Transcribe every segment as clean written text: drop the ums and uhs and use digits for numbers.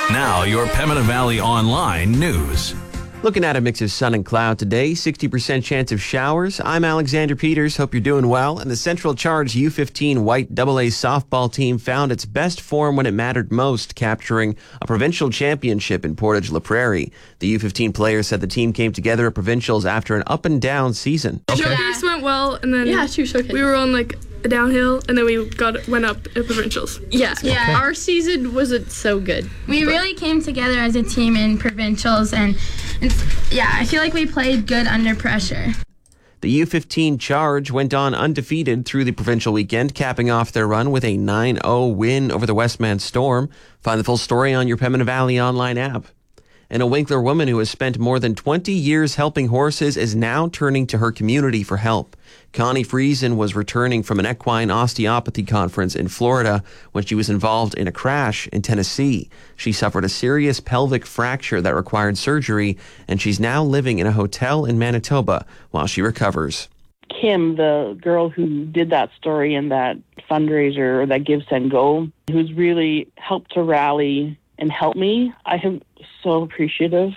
Now, your Pembina Valley Online news. Looking at a mix of sun and cloud today, 60% chance of showers. I'm Alexander Peters. Hope you're doing well. And the Central Charge U15 White AA softball team found its best form when it mattered most, capturing a provincial championship in Portage-La Prairie. The U15 players said the team came together at provincials after an up-and-down season. Showcase went well, and then we were on a downhill, and then we went up at provincials. Our season wasn't so good. We really came together as a team in provincials, and I feel like we played good under pressure. The U15 Charge went on undefeated through the provincial weekend, capping off their run with a 9-0 win over the Westman Storm. Find the full story on your Pembina Valley Online app. And a Winkler woman who has spent more than 20 years helping horses is now turning to her community for help. Connie Friesen was returning from an equine osteopathy conference in Florida when she was involved in a crash in Tennessee. She suffered a serious pelvic fracture that required surgery, and she's now living in a hotel in Manitoba while she recovers. Kim, the girl who did that story in that fundraiser, or that Give, Send, Go, who's really helped to rally and help me, I am so appreciative.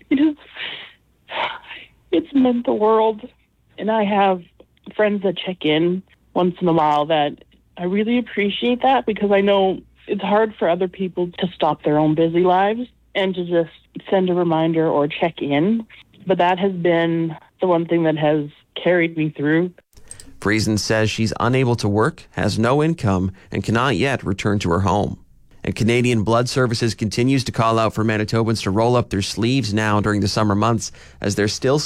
It's meant the world. And I have friends that check in once in a while that I really appreciate that, because I know it's hard for other people to stop their own busy lives and to just send a reminder or check in. But that has been the one thing that has carried me through. Friesen says she's unable to work, has no income, and cannot yet return to her home. And Canadian Blood Services continues to call out for Manitobans to roll up their sleeves now during the summer months, as there's still